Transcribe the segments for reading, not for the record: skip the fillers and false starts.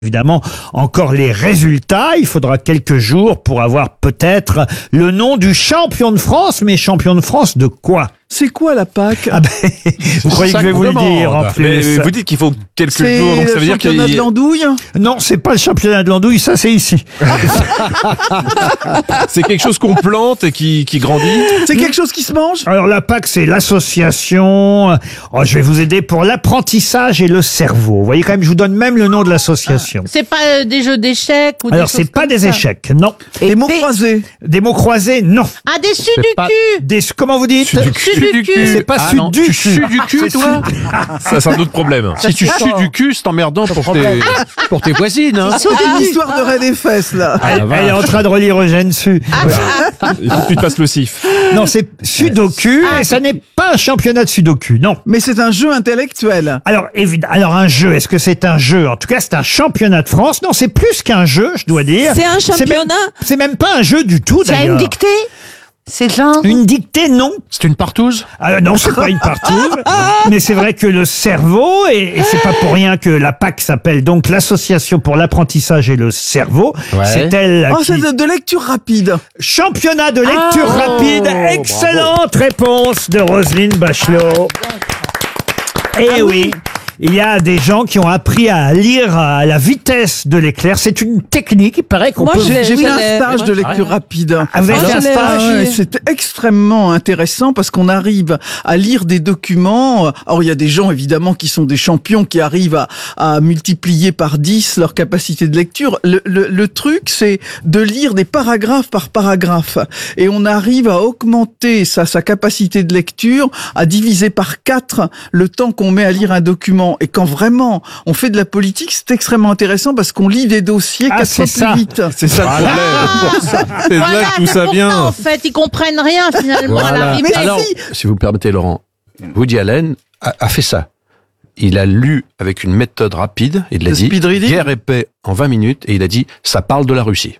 Évidemment, encore les résultats. Il faudra quelques jours pour avoir peut-être le nom du champion de France. Mais champion de France de quoi? C'est quoi la Pâques? Ah ben, vous croyez que je vais vous le dire en plus? Mais vous dites qu'il faut quelques jours, donc ça veut dire qu'il C'est le championnat de l'andouille? Non, c'est pas le championnat de l'andouille, ça c'est ici. c'est quelque chose qu'on plante et qui grandit. C'est quelque chose qui se mange? Alors la PAC, c'est l'association. Je vais vous aider pour l'apprentissage et le cerveau. Vous voyez quand même, je vous donne même le nom de l'association. C'est pas des jeux d'échecs ou Alors des c'est choses pas comme des ça. échecs, non. Des mots croisés? Des mots croisés, non. Ah, des su du cul. Comment vous dites? Su du cul. C'est pas su du Tu cul. sues du cul, toi? Ça, c'est un autre problème. Si tu sues du cul, c'est emmerdant pour tes voisines. Hein. C'est une histoire de raie des fesses, là. Elle est en train de relire Eugène Sue. Il faut que tu te passes le sif. Non, c'est Sudoku et ça n'est pas un championnat de Sudoku, non. Mais c'est un jeu intellectuel. Alors, alors un jeu, est-ce que c'est un jeu? En tout cas, c'est un championnat de France. Non, c'est plus qu'un jeu, je dois dire. C'est un championnat? C'est même pas un jeu du tout, C'est d'ailleurs. une dictée? C'est genre... Une dictée, non. C'est une partouze? Non, c'est pas une partouze. Mais c'est vrai que le cerveau, et c'est pas pour rien que la PAC s'appelle donc l'Association pour l'apprentissage et le cerveau. Ouais. C'est elle Oh, qui... c'est de lecture rapide. Championnat de lecture rapide. Excellente réponse de Roselyne Bachelot. Eh oui. Il y a des gens qui ont appris à lire à la vitesse de l'éclair. C'est une technique, il paraît qu'on Moi, peut... je J'ai fait un l'ai- stage de lecture rapide. Ah, vous avez fait un stage? Ouais, c'est extrêmement intéressant parce qu'on arrive à lire des documents. Alors, il y a des gens, évidemment, qui sont des champions, qui arrivent à multiplier par 10 leur capacité de lecture. Le truc, c'est de lire des paragraphes par paragraphe. Et on arrive à augmenter sa capacité de lecture, à diviser par 4 le temps qu'on met à lire un document. Et quand vraiment on fait de la politique, c'est extrêmement intéressant parce qu'on lit des dossiers 4 fois c'est ça. plus vite. C'est ça le problème. C'est là Voilà, que tout c'est ça pour vient. ça, en fait, ils comprennent rien finalement à l'arrivée. Mais Alors, si. si vous permettez, Laurent, Woody Allen a fait ça. Il a lu avec une méthode rapide, il l'a Le dit, speed reading. guerre et paix en 20 minutes, et il a dit, ça parle de la Russie.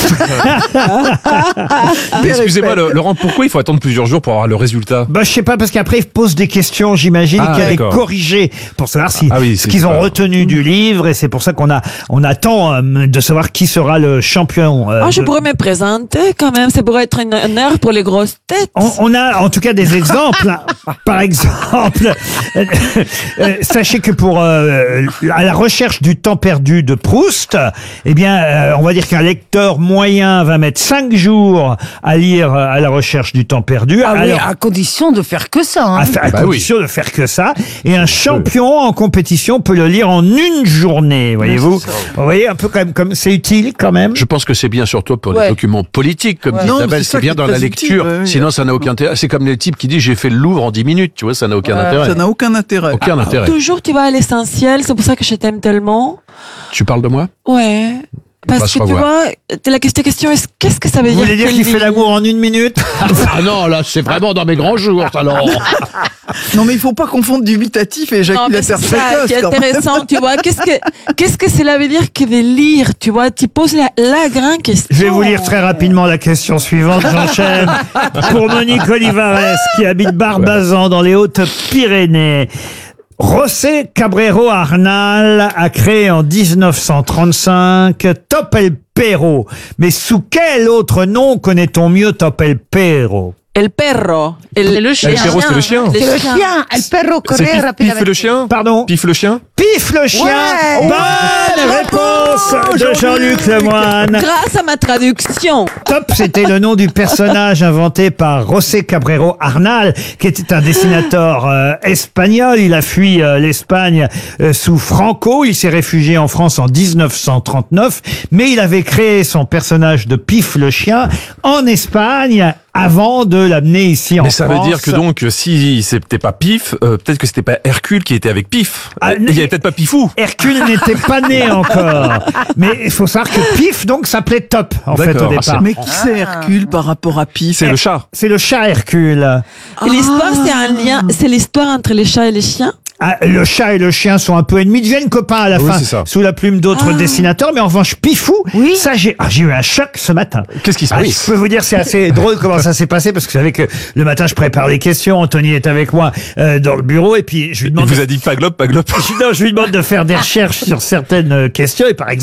Mais excusez-moi, Laurent, pourquoi il faut attendre plusieurs jours pour avoir le résultat? Je sais pas, parce qu'après, ils posent des questions, j'imagine, qu'il y a des d'accord. corrigés pour savoir si, oui, ce c'est qu'ils ont pas- retenu du livre, et c'est pour ça on attend de savoir qui sera le champion. Je pourrais me présenter quand même. Ça pourrait être une heure pour les grosses têtes. On a en tout cas des exemples. Par exemple, sachez que pour à la recherche du temps perdu de Proust, eh bien, on va dire qu'un lecteur moyen va mettre 5 jours à lire à la recherche du temps perdu. Ah oui, Alors, à condition de faire que ça. Hein. à condition de faire que ça. Et un champion en compétition peut le lire en une journée, voyez-vous. Vous voyez, un peu quand même, comme c'est utile quand même. Je pense que c'est bien surtout pour les Ouais. documents politiques, comme dit Non, Isabelle, c'est ça c'est bien qui est dans la très lecture. utile, ouais. Sinon, ça n'a aucun intérêt. C'est comme les types qui disent, j'ai fait le Louvre en 10 minutes, tu vois, ça n'a aucun intérêt. Ça n'a aucun intérêt. Aucun intérêt. Toujours, tu vas à l'essentiel. C'est pour ça que je t'aime tellement. Tu parles de moi? Ouais. va Parce se que tu revoir. vois, la question est qu'est-ce que ça veut Vous dire? voulez dire que qu'il fait lui- l'amour en une minute? Ah non, là, c'est vraiment dans mes grands jours, ça, Laurent. Non, mais il faut pas confondre dubitatif et Non, mais c'est éjaculateur ça précoce. qui est quand même. intéressant, tu vois. Qu'est-ce que cela veut dire que de lire, tu vois? Tu poses la grande question. Je vais vous lire très rapidement la question suivante, j'enchaîne. Pour Monique Olivares, qui habite Barbazan dans les Hautes-Pyrénées. José Cabrero Arnal a créé en 1935 Top El Perro. Mais sous quel autre nom connaît-on mieux Top El Perro? El perro. C'est le chien. El perro, c'est le chien. Le C'est le chien. El perro C'est corre rápidamente. Pif le chien? Pardon? Pif le chien? Pif le chien. Ouais. Bonne réponse de Jean-Luc Lemoyne. Grâce à ma traduction. Top, c'était le nom du personnage inventé par José Cabrero Arnal, qui était un dessinateur espagnol. Il a fui l'Espagne sous Franco. Il s'est réfugié en France en 1939. Mais il avait créé son personnage de Pif le chien en Espagne avant de l'amener ici en Mais France. ça veut dire que donc, si c'était pas Pif, peut-être que c'était pas Hercule qui était avec Pif. Il y avait peut-être pas Pifou. Hercule n'était pas né encore. Mais il faut savoir que Pif, donc, s'appelait Top, en fait, au D'accord. départ. Mais qui c'est Hercule par rapport à Pif? C'est le chat. C'est le chat Hercule. Et l'histoire, c'est un lien, c'est l'histoire entre les chats et les chiens. Le chat et le chien sont un peu ennemis, deviennent copains à la Oui, fin, c'est ça. sous la plume d'autres dessinateurs. Mais en revanche, Pifou, ça, j'ai eu un choc ce matin. Qu'est-ce qui se passe? Je peux vous dire, c'est assez drôle comment ça s'est passé, parce que vous savez que le matin, je prépare les questions. Anthony est avec moi dans le bureau, et puis je lui Il demande... vous a dit pas glop, pas glop. Non, je lui demande de faire des recherches sur certaines questions, et par exemple,